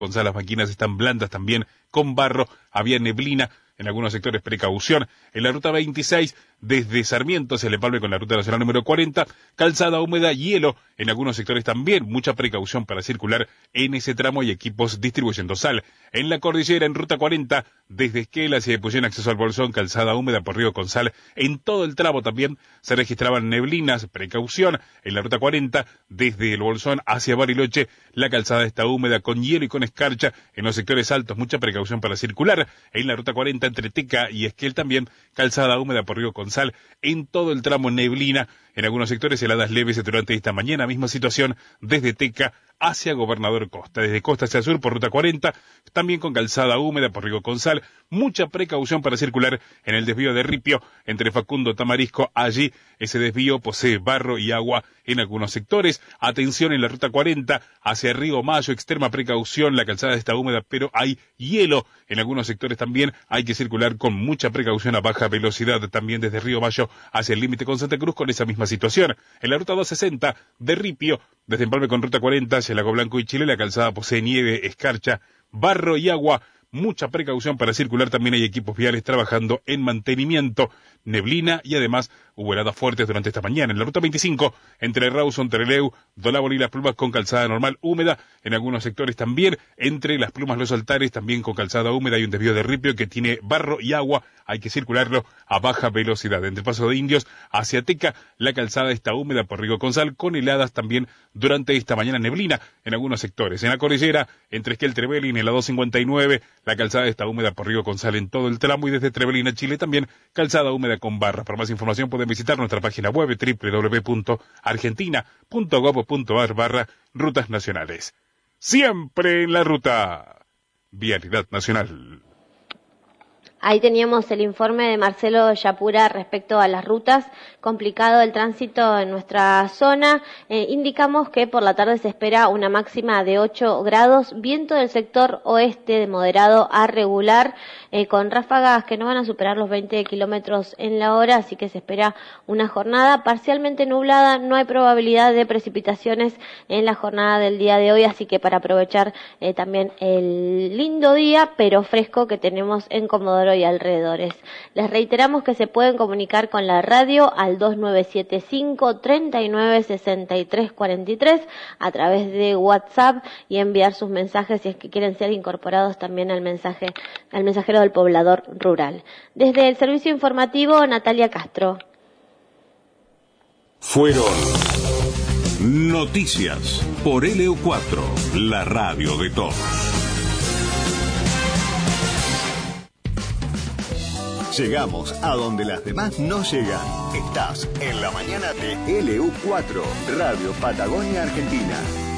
Gonzalo, las máquinas están blandas también, con barro, había neblina, en algunos sectores precaución. En la ruta 26, desde Sarmiento hacia el empalme con la ruta nacional número 40, calzada húmeda, hielo, en algunos sectores también, mucha precaución para circular en ese tramo y equipos distribuyendo sal. En la cordillera, en ruta 40, desde Esquel hacia Epuyén, acceso al Bolsón, calzada húmeda por Río Consal, en todo el tramo también se registraban neblinas, precaución. En la ruta 40, desde el Bolsón hacia Bariloche, la calzada está húmeda con hielo y con escarcha, en los sectores altos mucha precaución para circular. En la ruta 40, entre Teca y Esquel también, calzada húmeda por Río Consal, en todo el tramo neblina, en algunos sectores heladas leves durante esta mañana, misma situación desde Teca hacia Gobernador Costa, desde Costa hacia Sur por ruta 40, también con calzada húmeda por Río Consal, mucha precaución para circular en el desvío de Ripio, entre Facundo Tamarisco, allí ese desvío posee barro y agua en algunos sectores. Atención en la ruta 40 hacia Río Mayo, extrema precaución, la calzada está húmeda, pero hay hielo en algunos sectores también, hay que circular con mucha precaución a baja velocidad, también desde Río Mayo hacia el límite con Santa Cruz con esa misma situación. En la ruta 260 de Ripio, desde Empalme con ruta 40 hacia Lago Blanco y Chile, la calzada posee nieve, escarcha, barro y agua, mucha precaución para circular, también hay equipos viales trabajando en mantenimiento, neblina y además hubo heladas fuertes durante esta mañana. En la ruta 25, entre Rawson, Trelew, Dolabol y Las Plumas con calzada normal húmeda, en algunos sectores también, entre Las Plumas, Los Altares, también con calzada húmeda, hay un desvío de Ripio que tiene barro y agua, hay que circularlo a baja velocidad. Entre Paso de Indios hacia Teca, la calzada está húmeda por Río Consal, con heladas también durante esta mañana, neblina en algunos sectores. En la cordillera, entre Esquel, Trevelin, en la 259, la calzada está húmeda por Río Consal en todo el tramo y desde Trevelin a Chile también calzada húmeda con barra. Para más información pueden visitar nuestra página web www.argentina.gov.ar/rutas nacionales. Siempre en la ruta. Vialidad Nacional. Ahí teníamos el informe de Marcelo Yapura respecto a las rutas, complicado el tránsito en nuestra zona. Indicamos que por la tarde se espera una máxima de 8 grados, viento del sector oeste de moderado a regular, con ráfagas que no van a superar los 20 kilómetros en la hora, así que se espera una jornada parcialmente nublada, no hay probabilidad de precipitaciones en la jornada del día de hoy, así que para aprovechar también el lindo día, pero fresco que tenemos en Comodoro y alrededores. Les reiteramos que se pueden comunicar con la radio al 2975-396343 a través de WhatsApp y enviar sus mensajes si es que quieren ser incorporados también al mensajero del poblador rural. Desde el servicio informativo, Natalia Castro. Fueron noticias por LU4, la radio de todos. Llegamos a donde las demás no llegan. Estás en la mañana de LU4, Radio Patagonia Argentina.